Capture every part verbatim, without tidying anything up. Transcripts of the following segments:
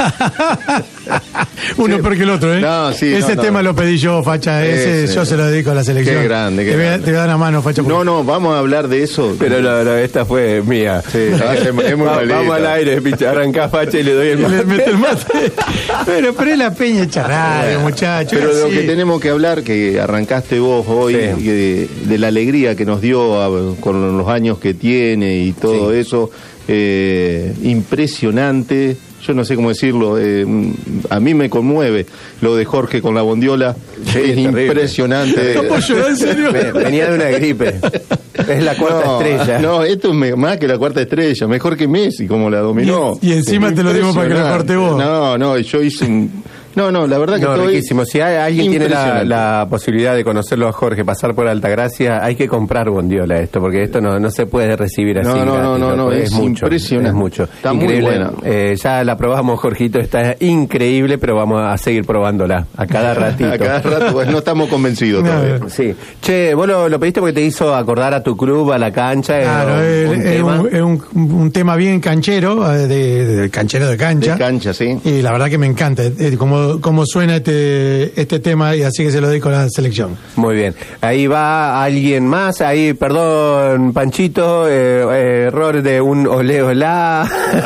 Uno peor que el otro, ¿eh? No, sí, Ese no, tema no. lo pedí yo, Facha. Ese, Ese. yo se lo dedico a la selección. Qué grande, qué te, voy a, grande. te voy a dar una mano, Facha. No, no, vamos a hablar de eso. Pero no, no, esta fue mía. Sí, no, es, es muy Va- malita. Vamos al aire, picha, arrancá Facha y le doy el Le mate. mete el mate. Pero, pero es la peña hecha radio, muchachos. Pero de lo así. que tenemos que hablar, que arrancaste vos hoy, Sí. de, de la alegría que nos dio a- con los años que tiene y todo Sí. eso, eh, impresionante. Yo no sé cómo decirlo, eh, a mí me conmueve lo de Jorge con la bondiola. Sí, es terrible. impresionante. ¿No puedo llorar, en serio? Ve- Venía de una gripe. Es la cuarta No, estrella. No, esto es me- más que la cuarta estrella, mejor que Messi, como la dominó. Y- y encima te lo dimos para que lo corte vos. No, no, yo hice un... No, no, la verdad que No, estoy riquísimo. Si hay- alguien tiene la, impresionante. la posibilidad de conocerlo a Jorge, pasar por Altagracia, hay que comprar bondiola esto, porque esto no, no se puede recibir así. No, no, gratis, no, no, loco. no, es mucho, impresionante. Es mucho. Está muy Increíble. buena. Eh, ya la probamos, Jorgito, está increíble, pero vamos a seguir probándola a cada ratito. A cada rato, pues, no estamos convencidos No, todavía. Sí. Che, vos lo, lo pediste porque te hizo acordar a tu club, a la cancha. eh, Claro, un- es, un es tema. un, es un- un tema bien canchero, eh, de, de canchero de cancha. De cancha, sí. Y la verdad que me encanta eh, cómo, cómo suena este, este tema, y así que se lo dedico a la selección. Muy bien. Ahí va alguien más. Ahí, perdón, Panchito. eh, eh, error de un ole olá.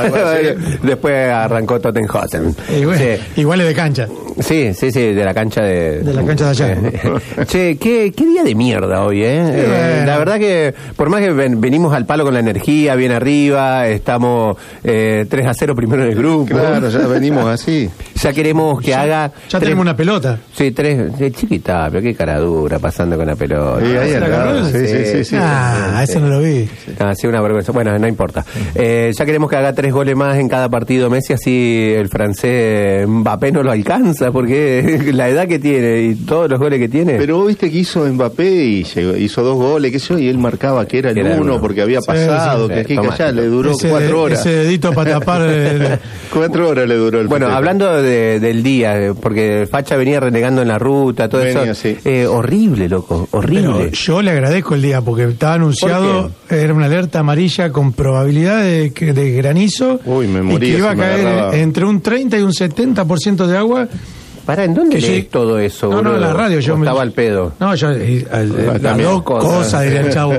Después arrancó Tottenhausen. Y bueno, Sí. igual es de cancha. Sí, sí, sí, de la cancha de... De la cancha de allá. Che, qué, qué día de mierda hoy, ¿eh? Sí, Eh, bueno. La verdad que, por más que ven- venimos al palo con la energía, bien arriba, estamos eh, tres a cero primero en el grupo. Claro, ya venimos así. Ya queremos que haga... Ya tres- tenemos una pelota. Sí, tres... sí, chiquita, pero qué cara dura pasando con la pelota. Sí, ahí ¿se la al lado. agarró? Sí, sí, sí, sí. ah, eso no lo vi. Ah, sí, una vergüenza. Bueno, no importa. Eh, ya queremos que haga tres goles más en cada partido Messi, así el francés Mbappé no lo alcanza, porque la edad que tiene y todos los goles que tiene. Pero vos viste que hizo Mbappé y llegó- hizo dos goles, qué sé yo, y él marcaba que era el Era el uno uno. porque había Sí, pasado, sí, que sí, aquí, que toma. allá, le duró ese, cuatro horas. Ese dedito para tapar. el- Cuatro horas le duró el Bueno, festejo. hablando de- del día, eh, porque Facha venía renegando en la ruta, todo Venía, eso. sí. Eh, horrible, loco, horrible. Pero yo le agradezco el día porque estaba anunciado, era una alerta amarilla con probabilidad de, que- de granizo. Uy, me y moría que iba a si me caer agarraba. entre un treinta y un setenta por ciento de agua. Pará, ¿en dónde que lees yo- todo eso, No, no, boludo? en la radio. Yo ¿O me- estaba al pedo. No, yo. y, al- Ah, las también. dos Cosas. cosas, diría el chavo.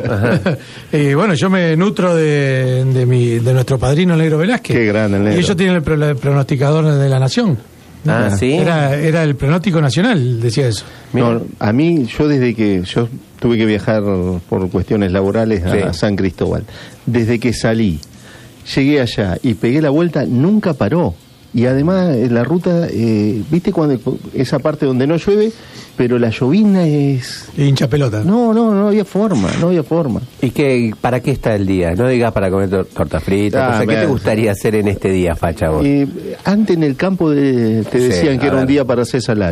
Y bueno, yo me nutro de, de, mi, de nuestro padrino el Negro Velázquez. Qué grande el Negro. Y ellos tienen el, pro- el pronosticador de la nación. Ah, ¿sí? Era, era el pronóstico nacional, decía eso. No, a mí, yo desde que yo tuve que viajar por cuestiones laborales a Sí. San Cristóbal, desde que salí, llegué allá y pegué la vuelta, nunca paró. Y además en la ruta, eh, viste cuando esa parte donde no llueve, pero la llovizna es... Y hincha pelota. No, no, no había forma, no había forma. ¿Y qué, para qué está el día? No digas para comer tor- torta frita. Ah, o sea, ¿qué me- te gustaría hacer en este día, Facha, vos? Eh, antes en el campo de- te Sí, decían que a era un ver. día para hacer salada.